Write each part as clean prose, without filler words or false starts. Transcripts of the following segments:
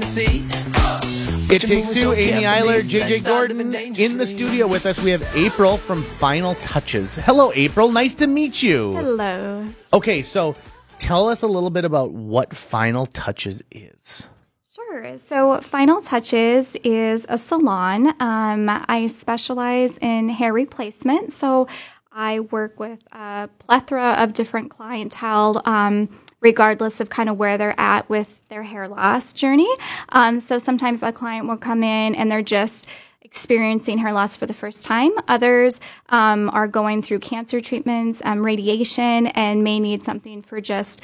and see. It Takes Two, Amy Eiler, JJ Gordon in the studio with us. We have April from Final Touches. Hello, April. Nice to meet you. Hello. Okay, so tell us a little bit about what Final Touches is. Sure. So Final Touches is a salon. I specialize in hair replacement. So I work with a plethora of different clientele, regardless of kind of where they're at with their hair loss journey. So sometimes a client will come in and they're just experiencing hair loss for the first time. Others are going through cancer treatments, radiation, and may need something for just,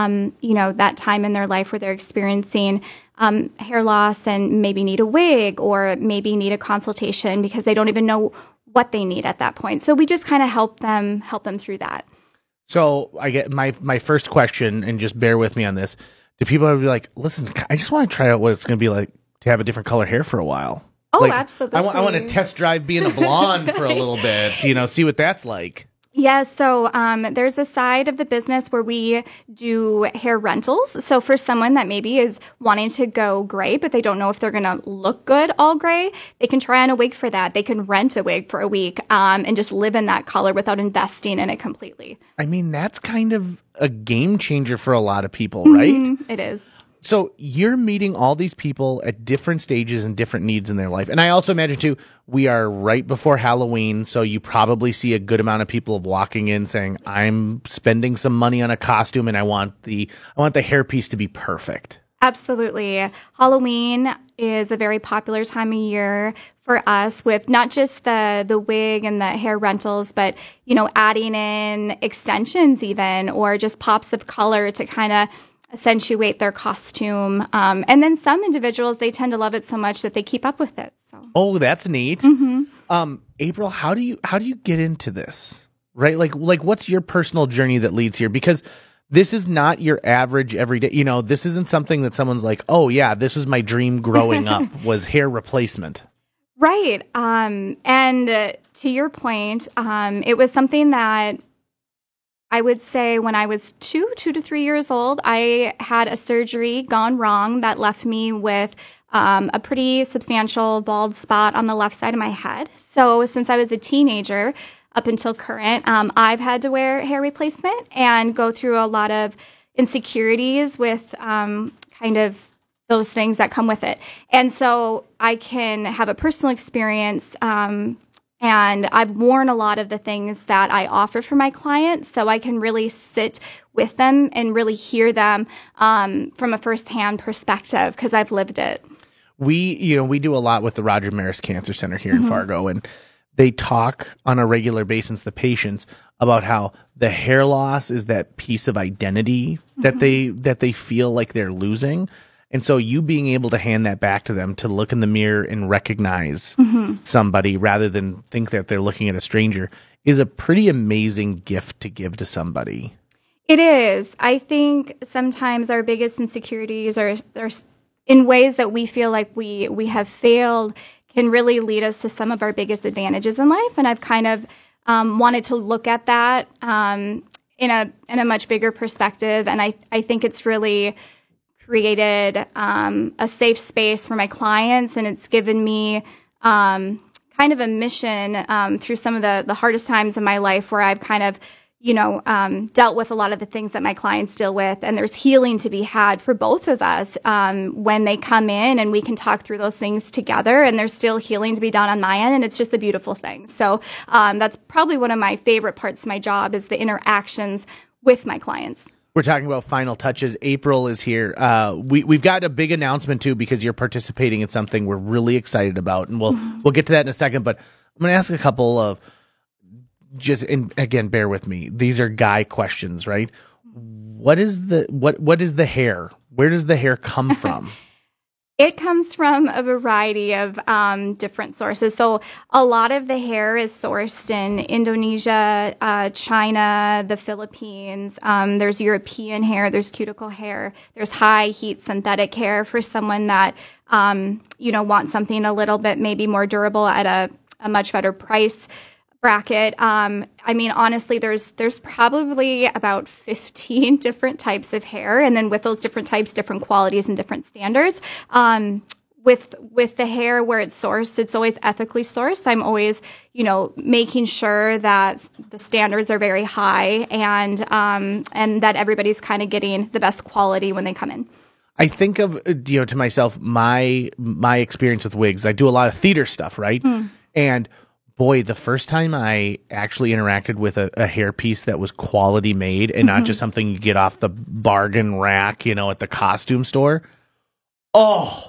that time in their life where they're experiencing hair loss and maybe need a wig or maybe need a consultation because they don't even know what they need at that point. So we just kind of help them through that. So I get my first question, and just bear with me on this. Do people be like, listen, I just want to try out what it's going to be like to have a different color hair for a while? Oh, absolutely. I want to test drive being a blonde for a little bit, see what that's like. Yeah, so there's a side of the business where we do hair rentals. So for someone that maybe is wanting to go gray, but they don't know if they're going to look good all gray, they can try on a wig for that. They can rent a wig for a week and just live in that color without investing in it completely. I mean, that's kind of a game changer for a lot of people, right? Mm-hmm, it is. So you're meeting all these people at different stages and different needs in their life. And I also imagine, too, we are right before Halloween, so you probably see a good amount of people walking in saying, I'm spending some money on a costume and I want the hairpiece to be perfect. Absolutely. Halloween is a very popular time of year for us with not just the wig and the hair rentals, but, adding in extensions even or just pops of color to kind of accentuate their costume. And then some individuals, they tend to love it so much that they keep up with it. So. Oh, that's neat. Mm-hmm. April, how do you get into this? Right? Like what's your personal journey that leads here? Because this is not your average everyday, this isn't something that someone's like, oh yeah, this was my dream growing up was hair replacement. Right. And to your point, it was something that I would say when I was 2 to 3 years old, I had a surgery gone wrong that left me with a pretty substantial bald spot on the left side of my head. So since I was a teenager up until current, I've had to wear hair replacement and go through a lot of insecurities with kind of those things that come with it. And so I can have a personal experience and I've worn a lot of the things that I offer for my clients, so I can really sit with them and really hear them from a firsthand perspective because I've lived it. We do a lot with the Roger Maris Cancer Center here in Fargo, and they talk on a regular basis, the patients, about how the hair loss is that piece of identity that they feel like they're losing. And so you being able to hand that back to them to look in the mirror and recognize somebody rather than think that they're looking at a stranger is a pretty amazing gift to give to somebody. It is. I think sometimes our biggest insecurities are in ways that we feel like we have failed can really lead us to some of our biggest advantages in life. And I've kind of wanted to look at that in a much bigger perspective. And I think it's really created a safe space for my clients, and it's given me kind of a mission through some of the hardest times in my life where I've kind of, dealt with a lot of the things that my clients deal with, and there's healing to be had for both of us when they come in, and we can talk through those things together, and there's still healing to be done on my end, and it's just a beautiful thing. So that's probably one of my favorite parts of my job is the interactions with my clients. We're talking about Final Touches. April is here. We've got a big announcement, too, because you're participating in something we're really excited about. And we'll get to that in a second. But I'm going to ask a couple of and again, bear with me. These are guy questions, right? What is the hair? Where does the hair come from? It comes from a variety of different sources. So a lot of the hair is sourced in Indonesia, China, the Philippines. There's European hair. There's cuticle hair. There's high heat synthetic hair for someone that, wants something a little bit maybe more durable at a much better price bracket. I mean, honestly, there's probably about 15 different types of hair, and then with those different types, different qualities and different standards. With the hair where it's sourced, it's always ethically sourced. I'm always, making sure that the standards are very high and that everybody's kind of getting the best quality when they come in. I think of, to myself, my experience with wigs. I do a lot of theater stuff, right? And boy, the first time I actually interacted with a hairpiece that was quality made and not just something you get off the bargain rack, at the costume store. Oh,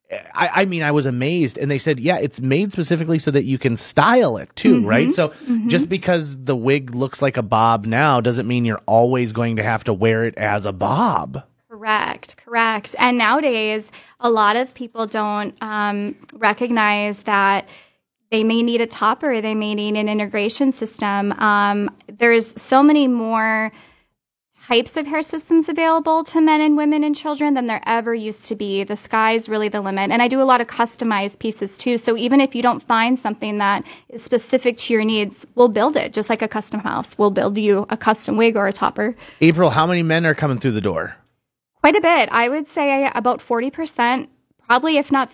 I mean, I was amazed. And they said, yeah, it's made specifically so that you can style it too, right? So just because the wig looks like a bob now doesn't mean you're always going to have to wear it as a bob. Correct. And nowadays, a lot of people don't recognize that they may need a topper, they may need an integration system. There's so many more types of hair systems available to men and women and children than there ever used to be. The sky's really the limit. And I do a lot of customized pieces too. So even if you don't find something that is specific to your needs, we'll build it just like a custom house. We'll build you a custom wig or a topper. April, how many men are coming through the door? Quite a bit. I would say about 40%. Probably, if not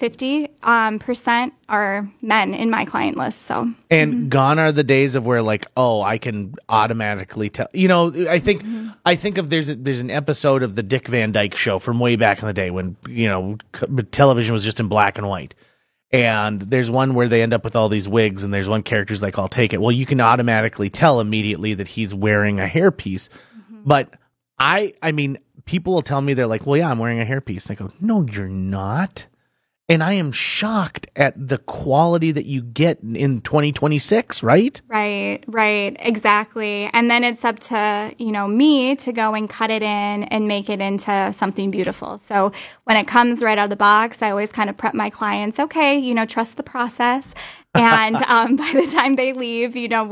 50%, are men in my client list. So, and gone are the days of where I can automatically tell. I think of there's an episode of the Dick Van Dyke Show from way back in the day when television was just in black and white. And there's one where they end up with all these wigs, and there's one character's like, "I'll take it." Well, you can automatically tell immediately that he's wearing a hairpiece. But I mean, people will tell me, they're like, "Well, yeah, I'm wearing a hairpiece." And I go, "No, you're not." And I am shocked at the quality that you get in 2026, right? Right. Exactly. And then it's up to, me to go and cut it in and make it into something beautiful. So when it comes right out of the box, I always kind of prep my clients, okay, trust the process. And by the time they leave,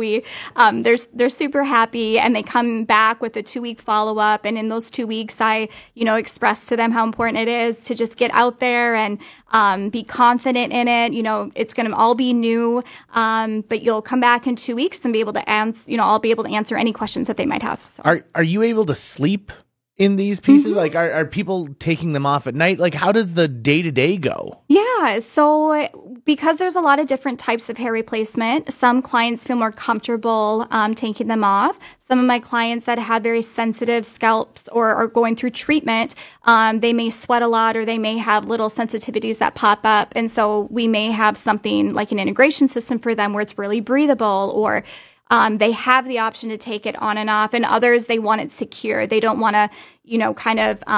they're super happy, and they come back with a 2-week follow-up. And in those 2 weeks, I, express to them how important it is to just get out there and be confident in it. It's going to all be new, but you'll come back in 2 weeks and be able to answer. I'll be able to answer any questions that they might have. So. Are you able to sleep in these pieces? Like, are people taking them off at night? Like, how does the day-to-day go? Yeah, so because there's a lot of different types of hair replacement, some clients feel more comfortable taking them off. Some of my clients that have very sensitive scalps or are going through treatment, they may sweat a lot, or they may have little sensitivities that pop up. And so we may have something like an integration system for them where it's really breathable, or they have the option to take it on and off, and others, they want it secure. They don't want to, kind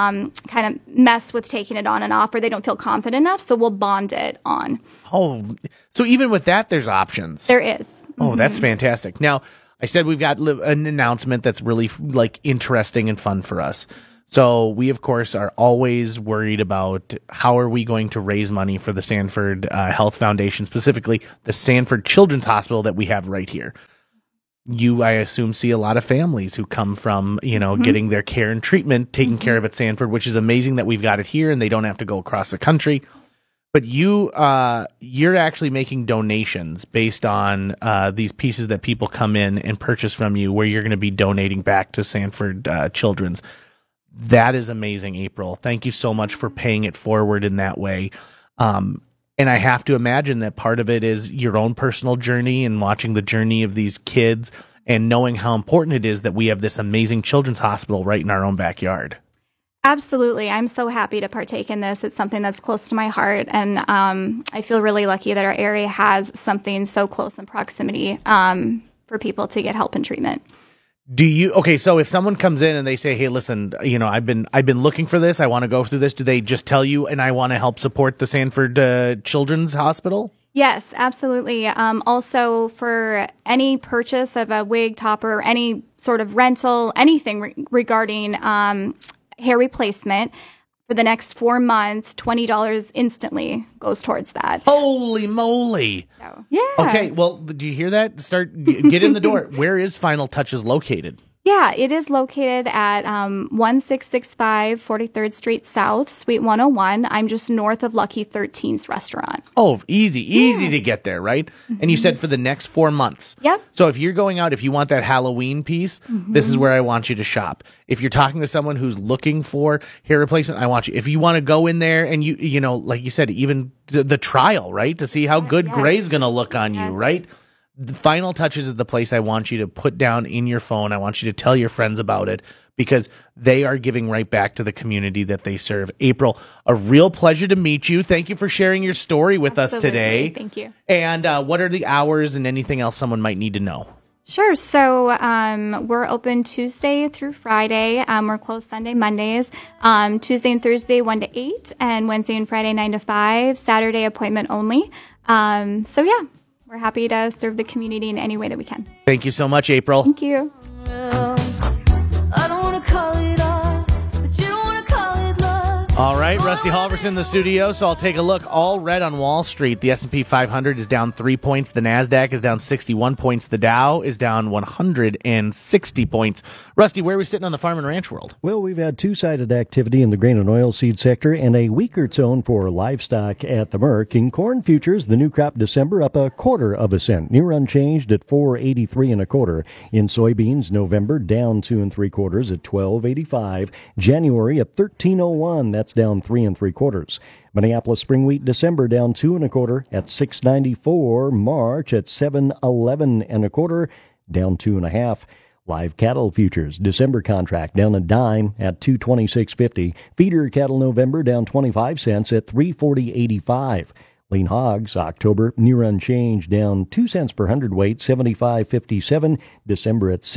of mess with taking it on and off, or they don't feel confident enough. So we'll bond it on. Oh, so even with that, there's options. There is. Oh, that's fantastic. Now, I said we've got an announcement that's really interesting and fun for us. So we, of course, are always worried about how are we going to raise money for the Sanford Health Foundation, specifically the Sanford Children's Hospital that we have right here. You, I assume, see a lot of families who come from, getting their care and treatment taken care of at Sanford, which is amazing that we've got it here and they don't have to go across the country. But you're actually making donations based on these pieces that people come in and purchase from you, where you're going to be donating back to Sanford Children's. That is amazing, April. Thank you so much for paying it forward in that way. And I have to imagine that part of it is your own personal journey and watching the journey of these kids and knowing how important it is that we have this amazing children's hospital right in our own backyard. Absolutely. I'm so happy to partake in this. It's something that's close to my heart. And I feel really lucky that our area has something so close in proximity for people to get help and treatment. So if someone comes in and they say, "Hey, listen, I've been looking for this. I want to go through this." Do they just tell you, "And I want to help support the Sanford Children's Hospital"? Yes, absolutely. Also, for any purchase of a wig, topper, or any sort of rental, anything regarding hair replacement, for the next 4 months, $20 instantly goes towards that. Holy moly. So, yeah. Okay, well, do you hear that? Get in the door. Where is Final Touches located? Yeah, it is located at 1665 43rd Street South, Suite 101. I'm just north of Lucky 13's restaurant. Oh, easy to get there, right? Mm-hmm. And you said for the next 4 months. Yep. So if you're going out, if you want that Halloween piece, this is where I want you to shop. If you're talking to someone who's looking for hair replacement, I want you. If you want to go in there and you know, like you said, even the trial, right, to see how good gray's going to look on you, right? The final touches of the place I want you to put down in your phone. I want you to tell your friends about it because they are giving right back to the community that they serve. April, a real pleasure to meet you. Thank you for sharing your story with us today. Thank you. And what are the hours and anything else someone might need to know? Sure. So we're open Tuesday through Friday. We're closed Sunday, Mondays. Tuesday and Thursday, 1 to 8, and Wednesday and Friday, 9 to 5. Saturday appointment only. So yeah. We're happy to serve the community in any way that we can. Thank you so much, April. Thank you. All right, Rusty Halverson in the studio, so I'll take a look. All red on Wall Street. The S&P 500 is down 3 points. The NASDAQ is down 61 points. The Dow is down 160 points. Rusty, where are we sitting on the farm and ranch world? Well, we've had two-sided activity in the grain and oilseed sector and a weaker tone for livestock at the Merc. In corn futures, the new crop December up 1/4 cent, near unchanged at $4.83 1/4. In soybeans, November down 2 3/4 at $12.85. January at $13.01. That's down 3 3/4. Minneapolis spring wheat December down 2 1/4 at $6.94. March at $7.11 1/4, down 2 1/2. Live cattle futures December contract down a dime at $226.50. Feeder cattle November down 25 cents at $340.85. Lean hogs, October, near unchanged, down 2 cents per hundredweight, 75.57. December at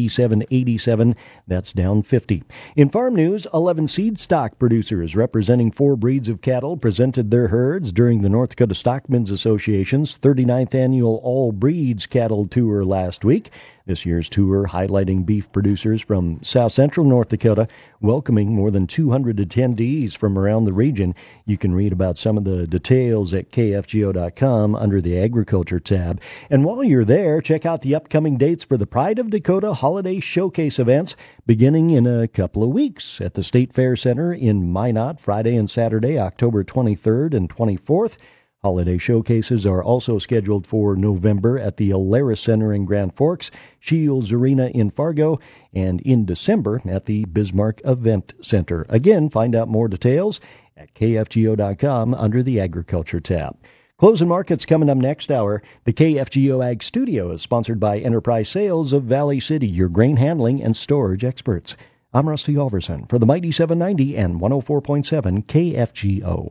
67.87. That's down 50. In farm news, 11 seed stock producers representing 4 breeds of cattle presented their herds during the North Dakota Stockmen's Association's 39th annual All Breeds Cattle Tour last week. This year's tour highlighting beef producers from South Central North Dakota, welcoming more than 200 attendees from around the region. You can read about some of the details at KFGO.com under the Agriculture tab. And while you're there, check out the upcoming dates for the Pride of Dakota Holiday Showcase events beginning in a couple of weeks at the State Fair Center in Minot, Friday and Saturday, October 23rd and 24th. Holiday showcases are also scheduled for November at the Alaris Center in Grand Forks, Shields Arena in Fargo, and in December at the Bismarck Event Center. Again, find out more details at KFGO.com under the Agriculture tab. Closing markets coming up next hour. The KFGO Ag Studio is sponsored by Enterprise Sales of Valley City, your grain handling and storage experts. I'm Rusty Halverson for the Mighty 790 and 104.7 KFGO.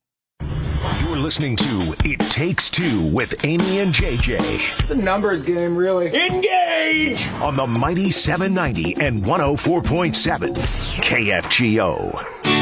You're listening to It Takes Two with Amy and JJ. The numbers game, really. Engage! On the Mighty 790 and 104.7 KFGO.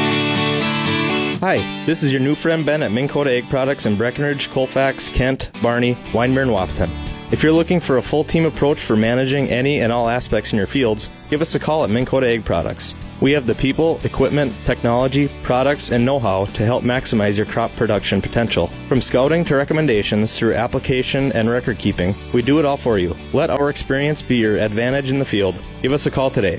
Hi, this is your new friend Ben at Minn Kota Egg Products in Breckenridge, Colfax, Kent, Barney, Winebear, and Wahpeton. If you're looking for a full team approach for managing any and all aspects in your fields, give us a call at Minn Kota Egg Products. We have the people, equipment, technology, products, and know-how to help maximize your crop production potential. From scouting to recommendations through application and record keeping, we do it all for you. Let our experience be your advantage in the field. Give us a call today.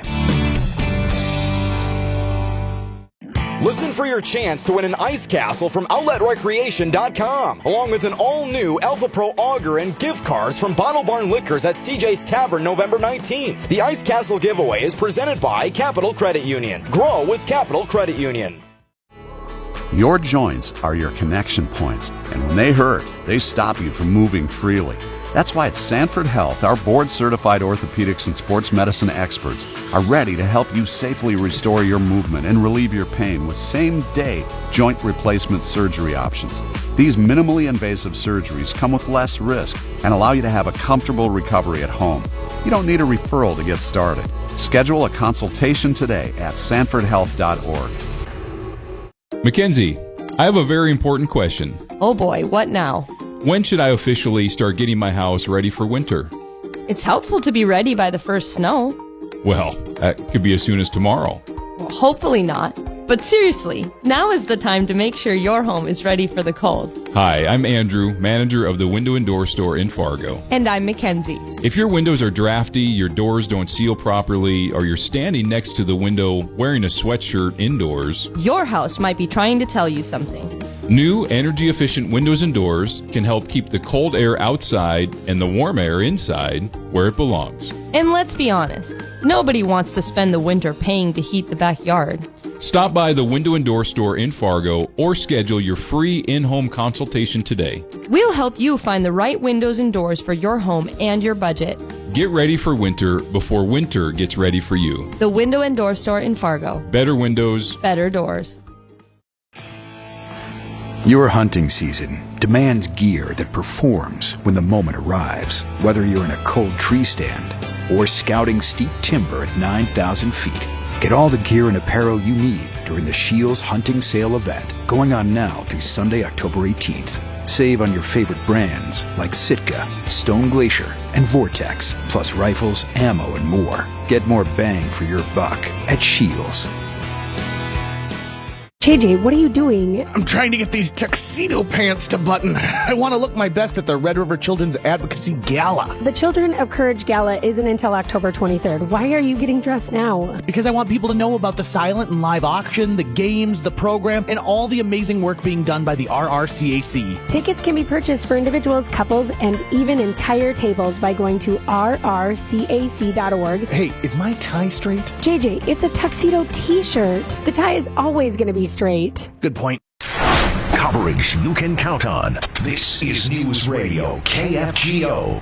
Listen for your chance to win an ice castle from OutletRecreation.com, along with an all-new Alpha Pro auger and gift cards from Bottle Barn Liquors at CJ's Tavern November 19th. The ice castle giveaway is presented by Capital Credit Union. Grow with Capital Credit Union. Your joints are your connection points, and when they hurt, they stop you from moving freely. That's why at Sanford Health, our board-certified orthopedics and sports medicine experts are ready to help you safely restore your movement and relieve your pain with same-day joint replacement surgery options. These minimally invasive surgeries come with less risk and allow you to have a comfortable recovery at home. You don't need a referral to get started. Schedule a consultation today at sanfordhealth.org. Mackenzie, I have a very important question. Oh boy, what now? When should I officially start getting my house ready for winter? It's helpful to be ready by the first snow. Well, that could be as soon as tomorrow. Well, hopefully not. But seriously, now is the time to make sure your home is ready for the cold. Hi, I'm Andrew, manager of the Window and Door Store in Fargo. And I'm Mackenzie. If your windows are drafty, your doors don't seal properly, or you're standing next to the window wearing a sweatshirt indoors, your house might be trying to tell you something. New energy-efficient windows and doors can help keep the cold air outside and the warm air inside where it belongs. And let's be honest, nobody wants to spend the winter paying to heat the backyard. Stop by the Window and Door Store in Fargo or schedule your free in-home consultation today. We'll help you find the right windows and doors for your home and your budget. Get ready for winter before winter gets ready for you. The Window and Door Store in Fargo. Better windows, better doors. Your hunting season demands gear that performs when the moment arrives, whether you're in a cold tree stand or scouting steep timber at 9,000 feet. Get all the gear and apparel you need during the Scheels Hunting Sale event, going on now through Sunday, October 18th. Save on your favorite brands like Sitka, Stone Glacier, and Vortex, plus rifles, ammo, and more. Get more bang for your buck at Scheels. JJ, what are you doing? I'm trying to get these tuxedo pants to button. I want to look my best at the Red River Children's Advocacy Gala. The Children of Courage Gala isn't until October 23rd. Why are you getting dressed now? Because I want people to know about the silent and live auction, the games, the program, and all the amazing work being done by the RRCAC. Tickets can be purchased for individuals, couples, and even entire tables by going to rrcac.org. Hey, is my tie straight? JJ, it's a tuxedo t-shirt. The tie is always going to be straight. Good point. Coverage you can count on. This is News Radio KFGO.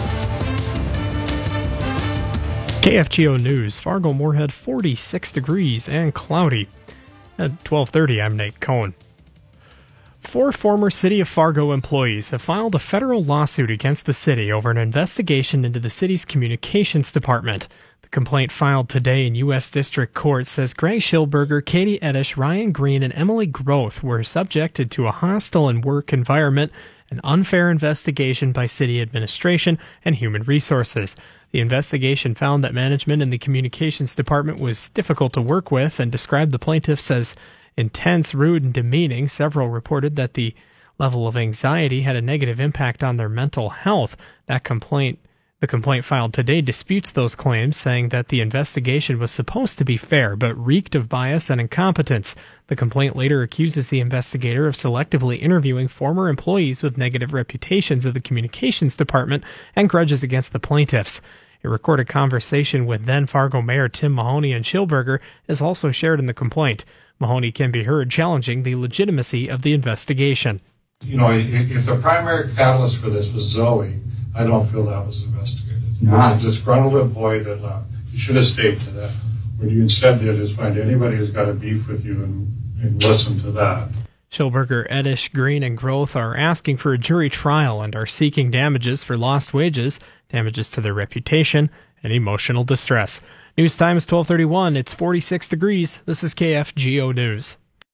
KFGO News, Fargo-Moorhead 46 degrees and cloudy. At 12:30, I'm Nate Cohn. 4 former City of Fargo employees have filed a federal lawsuit against the city over an investigation into the city's communications department. The complaint filed today in U.S. District Court says Greg Schilberger, Katie Edish, Ryan Green, and Emily Groth were subjected to a hostile and work environment, an unfair investigation by city administration and human resources. The investigation found that management in the communications department was difficult to work with and described the plaintiffs as intense, rude, and demeaning. Several reported that the level of anxiety had a negative impact on their mental health. The complaint filed today disputes those claims, saying that the investigation was supposed to be fair but reeked of bias and incompetence. The complaint later accuses the investigator of selectively interviewing former employees with negative reputations of the communications department and grudges against the plaintiffs. A recorded conversation with then Fargo Mayor Tim Mahoney and Schilberger is also shared in the complaint. Mahoney can be heard challenging the legitimacy of the investigation. You know, if the primary catalyst for this was Zoe, I don't feel that was investigated. It was a disgruntled employee that left. You should have stayed to that. What you instead did is find anybody who's got a beef with you and listen to that. Schilberger, Edish, Green, and Groth are asking for a jury trial and are seeking damages for lost wages, damages to their reputation, and emotional distress. News time is 12:31. It's 46 degrees. This is KFGO News.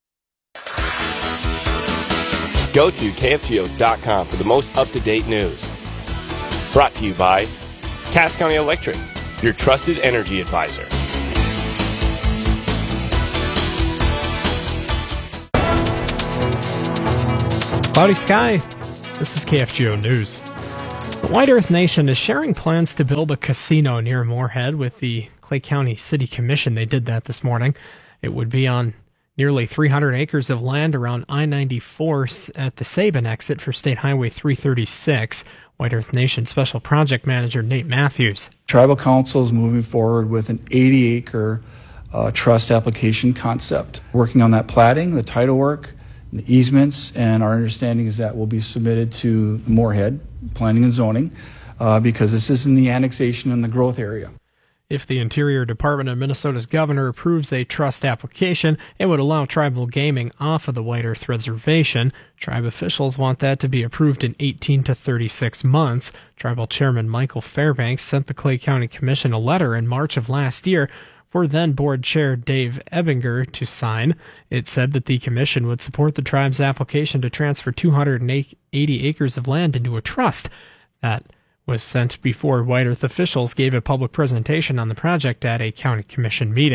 Go to KFGO.com for the most up-to-date news. Brought to you by Cass County Electric, your trusted energy advisor. Cloudy sky. This is KFGO News. The White Earth Nation is sharing plans to build a casino near Moorhead with the Clay County City Commission. They did that this morning. It would be on nearly 300 acres of land around I-94 at the Sabin exit for State Highway 336. White Earth Nation Special Project Manager Nate Matthews. Tribal Council is moving forward with an 80-acre trust application concept. Working on that platting, the title work, the easements, and our understanding is that will be submitted to Moorhead Planning and Zoning because this is in the annexation and the growth area. If the Interior Department of Minnesota's governor approves a trust application, it would allow tribal gaming off of the White Earth Reservation. Tribe officials want that to be approved in 18 to 36 months. Tribal Chairman Michael Fairbanks sent the Clay County Commission a letter in March of last year for then Board Chair Dave Ebinger to sign. It said that the commission would support the tribe's application to transfer 280 acres of land into a trust. That was sent before White Earth officials gave a public presentation on the project at a county commission meeting.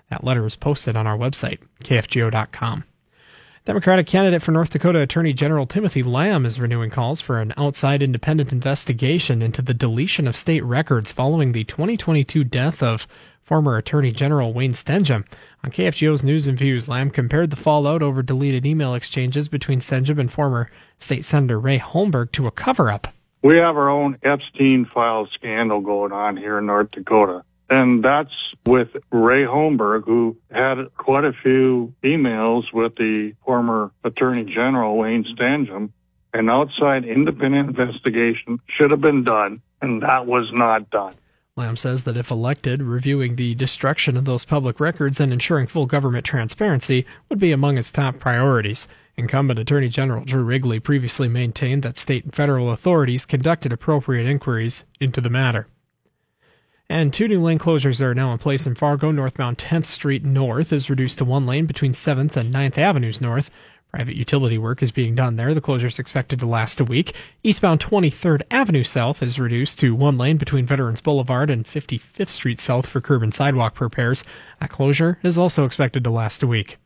That letter is posted on our website, kfgo.com. Democratic candidate for North Dakota Attorney General Timothy Lamb is renewing calls for an outside independent investigation into the deletion of state records following the 2022 death of former Attorney General Wayne Stenjum. On KFGO's News and Views, Lamb compared the fallout over deleted email exchanges between Stenjum and former State Senator Ray Holmberg to a cover-up. We have our own Epstein file scandal going on here in North Dakota. And that's with Ray Holmberg, who had quite a few emails with the former Attorney General, Wayne Stenjum. An outside independent investigation should have been done, and that was not done. Lamb says that if elected, reviewing the destruction of those public records and ensuring full government transparency would be among its top priorities. Incumbent Attorney General Drew Wrigley previously maintained that state and federal authorities conducted appropriate inquiries into the matter. And 2 new lane closures are now in place in Fargo. Northbound 10th Street North is reduced to 1 lane between 7th and 9th Avenues North. Private utility work is being done there. The closure is expected to last a week. Eastbound 23rd Avenue South is reduced to 1 lane between Veterans Boulevard and 55th Street South for curb and sidewalk repairs. That closure is also expected to last a week.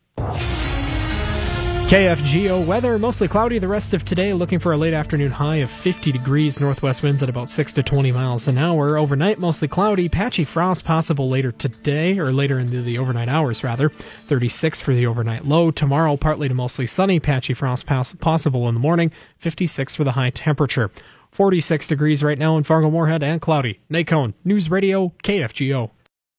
KFGO weather, mostly cloudy the rest of today, looking for a late afternoon high of 50 degrees, northwest winds at about 6 to 20 miles an hour. Overnight, mostly cloudy, patchy frost possible later today, or later into the overnight hours, rather. 36 for the overnight low. Tomorrow, partly to mostly sunny, patchy frost possible in the morning. 56 for the high temperature. 46 degrees right now in Fargo-Moorhead and cloudy. Nate Cohn, News Radio, KFGO.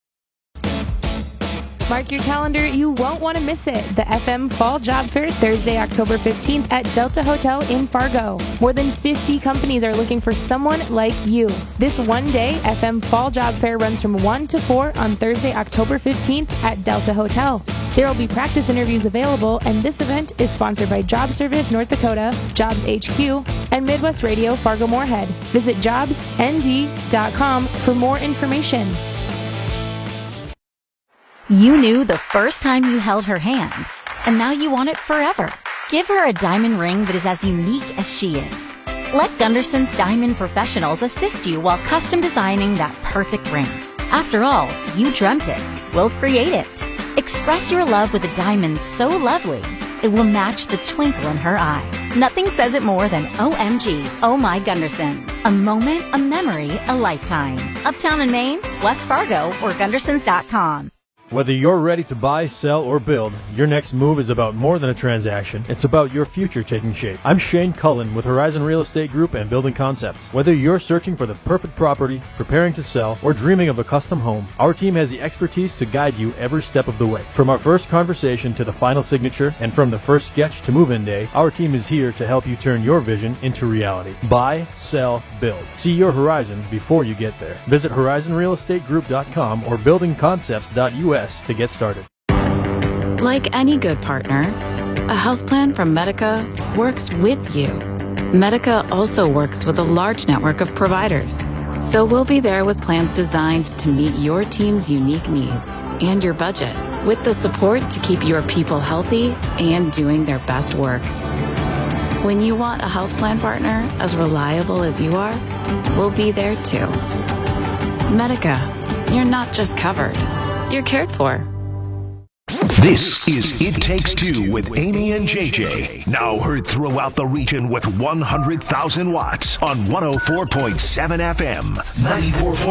Mark your calendar, you won't want to miss it. The FM Fall Job Fair, Thursday, October 15th at Delta Hotel in Fargo. More than 50 companies are looking for someone like you. This one-day FM Fall Job Fair runs from 1 to 4 on Thursday, October 15th at Delta Hotel. There will be practice interviews available, and this event is sponsored by Job Service North Dakota, Jobs HQ, and Midwest Radio Fargo-Moorhead. Visit jobsnd.com for more information. You knew the first time you held her hand, and now you want it forever. Give her a diamond ring that is as unique as she is. Let Gunderson's Diamond Professionals assist you while custom designing that perfect ring. After all, you dreamt it. We'll create it. Express your love with a diamond so lovely, it will match the twinkle in her eye. Nothing says it more than OMG, Oh My Gundersons. A moment, a memory, a lifetime. Uptown in Maine, West Fargo, or Gundersons.com. Whether you're ready to buy, sell, or build, your next move is about more than a transaction. It's about your future taking shape. I'm Shane Cullen with Horizon Real Estate Group and Building Concepts. Whether you're searching for the perfect property, preparing to sell, or dreaming of a custom home, our team has the expertise to guide you every step of the way. From our first conversation to the final signature, and from the first sketch to move-in day, our team is here to help you turn your vision into reality. Buy, sell, build. See your horizon before you get there. Visit horizonrealestategroup.com or buildingconcepts.us to get started. Like any good partner, a health plan from Medica works with you. Medica also works with a large network of providers, so we'll be there with plans designed to meet your team's unique needs and your budget, with the support to keep your people healthy and doing their best work. When you want a health plan partner as reliable as you are, we'll be there too. Medica, you're not just covered. You're cared for. This is It Takes Two with Amy and JJ. Now heard throughout the region with 100,000 watts on 104.7 FM, 94.